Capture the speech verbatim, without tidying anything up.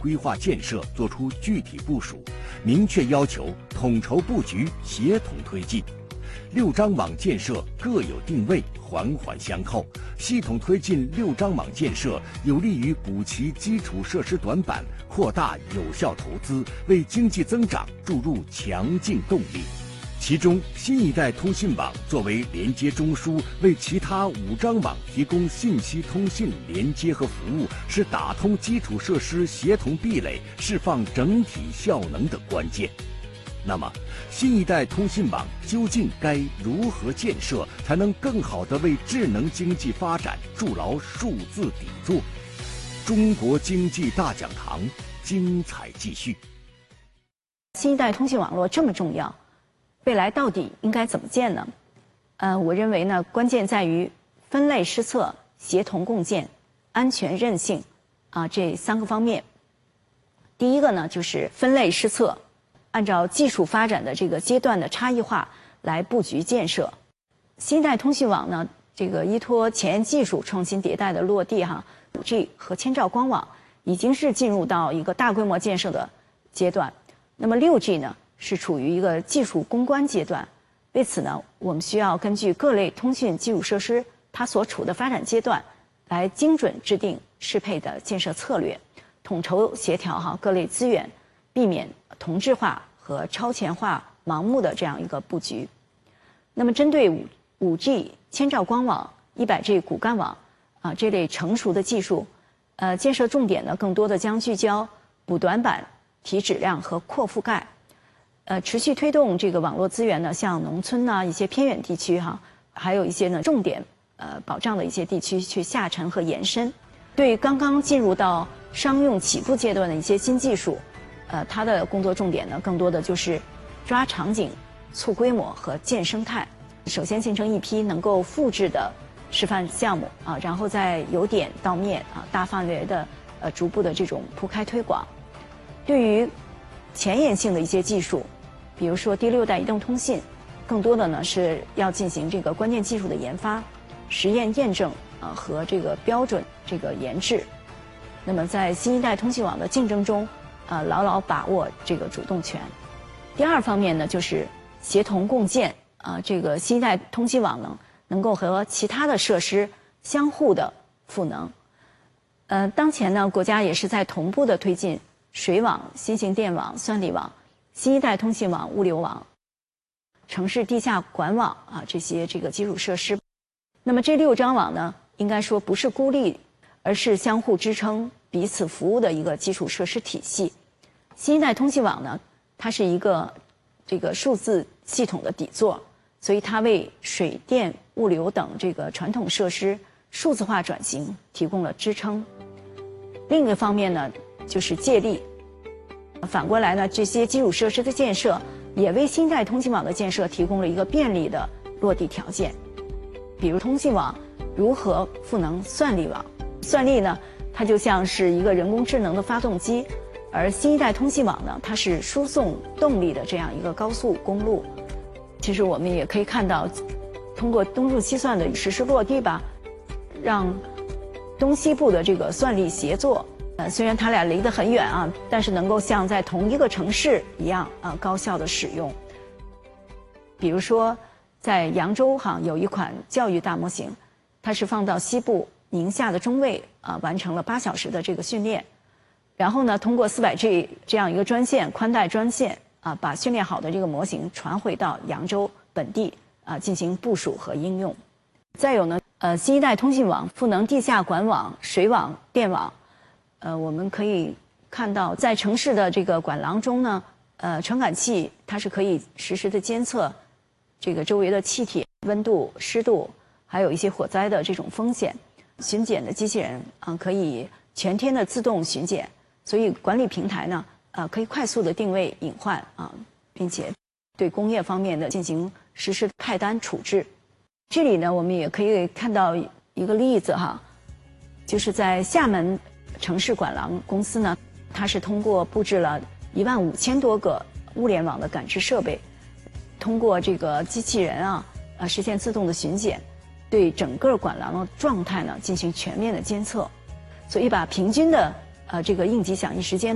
规划建设作出具体部署，明确要求统筹布局，协同推进。六张网建设各有定位，环环相扣，系统推进六张网建设，有利于补齐基础设施短板，扩大有效投资，为经济增长注入强劲动力。其中，新一代通信网作为连接中枢，为其他五张网提供信息通信连接和服务，是打通基础设施协同壁垒、释放整体效能的关键。那么，新一代通信网究竟该如何建设，才能更好地为智能经济发展筑牢数字底座？中国经济大讲堂精彩继续。 新一代通信网络这么重要，未来到底应该怎么建呢？呃，我认为呢，关键在于分类施策、协同共建、安全韧性啊这三个方面。第一个呢，就是分类施策。按照技术发展的这个阶段的差异化来布局建设。新一代通信网呢，这个依托前沿技术创新迭代的落地哈，五 G 和千兆光网已经是进入到一个大规模建设的阶段。那么六 G 呢，是处于一个技术攻关阶段。为此呢，我们需要根据各类通讯基础设施它所处的发展阶段，来精准制定适配的建设策略，统筹协调哈各类资源，避免同质化和超前化、盲目的这样一个布局。那么，针对五五 G、千兆光网、一百 G 骨干网啊这类成熟的技术，呃，建设重点呢，更多的将聚焦补短板、提质量和扩覆盖，呃，持续推动这个网络资源呢，向农村呐、一些偏远地区哈，还有一些呢重点呃保障的一些地区去下沉和延伸。对刚刚进入到商用起步阶段的一些新技术。呃，它的工作重点呢，更多的就是抓场景、促规模和建生态。首先形成一批能够复制的示范项目啊，然后再由点到面啊，大范围的呃逐步的这种铺开推广。对于前沿性的一些技术，比如说第六代移动通信，更多的呢是要进行这个关键技术的研发、实验验证啊和这个标准这个研制。那么在新一代通信网的竞争中，呃，牢牢把握这个主动权。第二方面呢，就是协同共建啊、呃，这个新一代通信网呢，能够和其他的设施相互的赋能。呃，当前呢，国家也是在同步的推进水网、新型电网、算力网、新一代通信网、物流网、城市地下管网啊这些这个基础设施。那么这六张网呢，应该说不是孤立，而是相互支撑、彼此服务的一个基础设施体系。新一代通信网呢，它是一个这个数字系统的底座，所以它为水电、物流等这个传统设施数字化转型提供了支撑。另一个方面呢，就是借力。反过来呢，这些基础设施的建设也为新一代通信网的建设提供了一个便利的落地条件。比如通信网如何赋能算力网？算力呢，它就像是一个人工智能的发动机，而新一代通信网呢，它是输送动力的这样一个高速公路。其实我们也可以看到，通过东数西算的实施落地吧，让东西部的这个算力协作，呃，虽然它俩离得很远啊，但是能够像在同一个城市一样啊，高效的使用。比如说，在扬州哈有一款教育大模型，它是放到西部宁夏的中卫啊，完成了八小时的这个训练，然后呢，通过 四百 G 这样一个专线宽带专线啊，把训练好的这个模型传回到扬州本地啊进行部署和应用。再有呢，呃，新一代通信网赋能地下管网、水网、电网，呃，我们可以看到，在城市的这个管廊中呢，呃，传感器它是可以实时的监测这个周围的气体、温度、湿度，还有一些火灾的这种风险。巡检的机器人啊、呃，可以全天的自动巡检，所以管理平台呢，呃，可以快速的定位隐患啊、呃，并且对工业方面的进行实时派单处置。这里呢，我们也可以看到一个例子哈，就是在厦门城市管廊公司呢，它是通过布置了一万五千多个物联网的感知设备，通过这个机器人啊，呃，实现自动的巡检。对整个管廊的状态呢进行全面的监测，所以把平均的呃这个应急响应时间